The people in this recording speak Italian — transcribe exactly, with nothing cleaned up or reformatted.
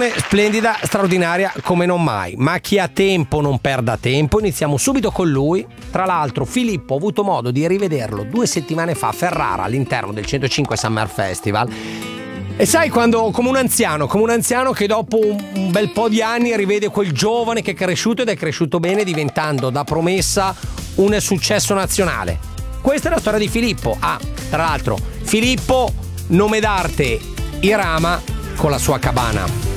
canzone splendida, straordinaria come non mai. Ma chi ha tempo non perda tempo. Iniziamo subito con lui. Tra l'altro Filippo ho avuto modo di rivederlo due settimane fa a Ferrara all'interno del centocinque Summer Festival. E sai, quando come un anziano, come un anziano che dopo un, un bel po' di anni rivede quel giovane che è cresciuto ed è cresciuto bene, diventando da promessa un successo nazionale. Questa è la storia di Filippo. Ah, tra l'altro, Filippo, nome d'arte Irama, con la sua cabana.